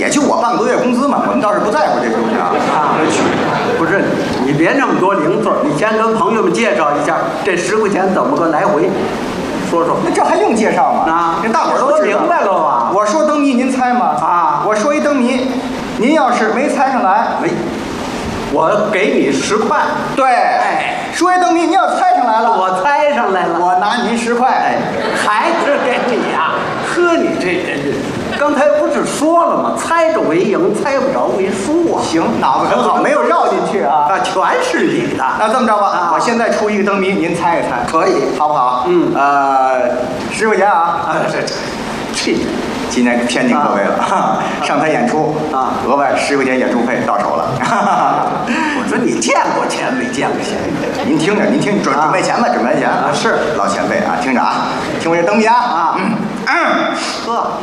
也就我半个多月工资嘛，我们倒是不在乎这个东西啊。 不是，你别那么多零碎，你先跟朋友们介绍一下这10块钱怎么个来回，说说。 那这还用介绍吗？ 啊， 这大伙儿都说明白了吧？ 我说灯谜，您猜吗？ 啊， 我说一灯谜，您要是没猜上来， 我给你10块。 对， 哎， 说一灯谜，您要猜上来了， 我猜上来了， 我拿您10块。 哎，还是给你呀、呵，你这人，刚才不是说了吗？猜着为赢，猜不着为输啊。 行，脑子很好，没有绕进去啊。 啊，全是你的。 那这么着吧， 啊我现在出一个灯谜，您猜一猜， 可以， 好不好？ 嗯 10块钱啊。 这今天偏敬各位了，上台演出啊， 额外10块钱演出费到手了。 我说你见过钱没见过钱？ 您听着，您听准备钱吧，准备钱啊，是老前辈啊，听着啊，听我这灯谜啊， 呵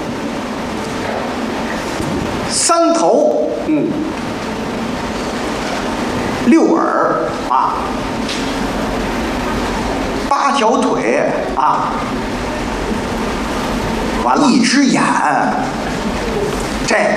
3头6耳啊 8条腿啊，完了 1只眼，这个。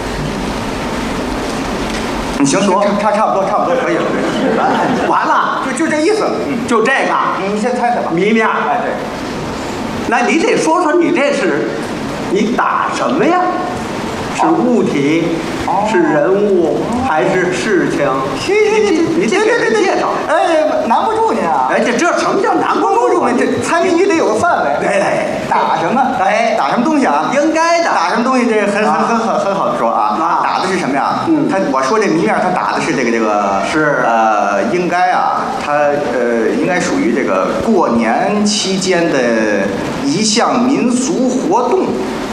你行，差不多可以了， 完了， 就这意思， 就这个， 你先猜猜吧。 谜面。 哎，对， 那你得说说你这是，你打什么呀？是物体，是人物，还是事情？你得给人介绍。 哎，难不住您啊！ 哎，这什么叫难不住啊？ 这猜谜语得有个范围。 对， 打什么？哎，打什么东西啊？ 应该的。 打什么东西？这个很好的说啊。打的是什么呀？我说这谜面，他打的是这个是应该啊，他应该属于这个过年期间的一项民俗活动。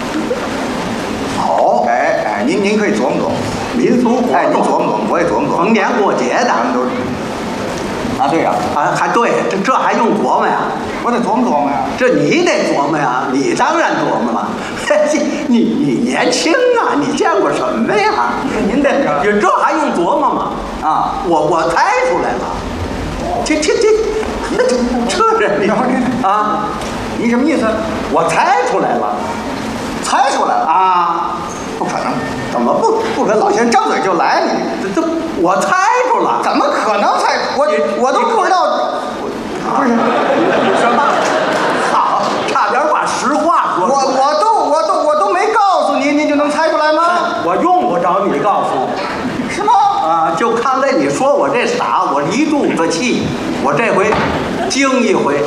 好， 哎，您可以琢磨琢磨。 民俗活动。 哎，您琢磨琢磨，我也琢磨琢磨。 逢年过节的， 咱们都是。啊，对呀， 还对，这还用琢磨呀？ 我得琢磨琢磨呀。 这你得琢磨呀，你当然琢磨了。你年轻啊，你见过什么呀？ 您得这还用琢磨吗？ 啊， 我猜出来了。这人你啊， 你什么意思？ 我猜出来了， 猜出来了啊？ 不可能， 怎么不可能？ 老先张嘴就来你？ 这我猜出了， 怎么可能猜？我都不知道，不是什么？好，差点把实话说出来。 我都没告诉你，你就能猜出来吗？ 我用不着你告诉我。 是吗？ 啊，就看在你说我这傻，我一肚子气，我这回惊一回。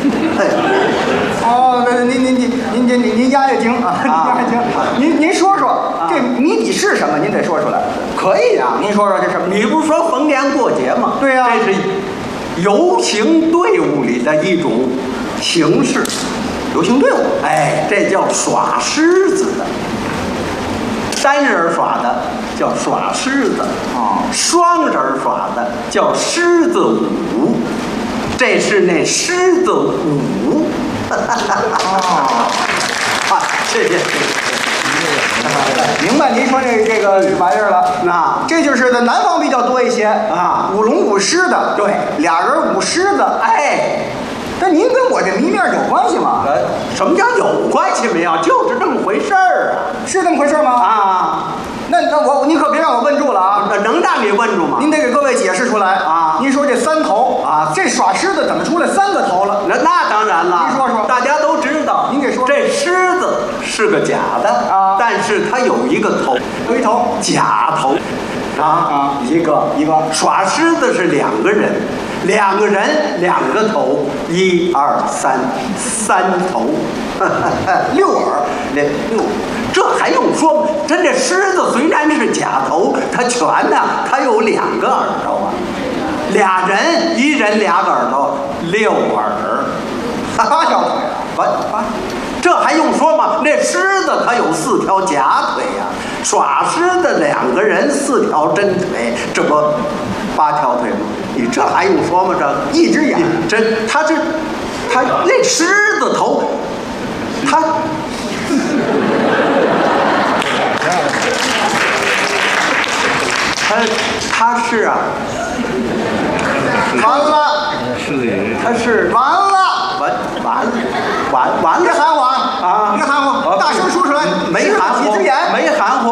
哦，那您压压惊啊，压压惊。您说说这谜底是什么？您得说出来。 可以呀， 您说说这什么？ 你不是说逢年过节吗？ 对呀， 这是游行队伍里的一种形式。 游行队伍， 哎，这叫耍狮子的。单人耍的叫耍狮子，双人耍的叫狮子舞，这是那狮子舞。啊，谢谢。 明白您说这个玩意儿了。 那这就是在南方比较多一些啊， 舞龙舞狮的， 对， 俩人舞狮子， 哎。 但您跟我这谜面有关系吗？ 什么叫有关系没有？就是这么回事儿啊！ 是这么回事吗？ 啊， 那你可别让我问住了啊！ 能让你问住吗？ 您得给各位解释出来啊！ 您说这3头啊， 这耍狮子怎么出来3个头了？ 那当然了。 您说说， 大家都知道。 您给说， 这狮子是个假的啊， 但是它有一个头， 有一头假头。一个耍狮子是2个人，2个人2个头，1、2、3头 ，6耳 ，6，这还用说吗？这狮子虽然是假头，它全呢，它有2个耳朵啊，2人1人2个耳朵，6耳 ，8条腿啊，这还用说吗？那狮子它有4条假腿呀，耍狮的2个人4条真腿，这不8条腿吗？你这还用说吗？这 1只眼， 他那狮子头，他是啊， 完了， 他是完了， 完了， 别含糊啊！ 啊， 别含糊，大声说出来， 没含糊， 几只眼， 没含糊。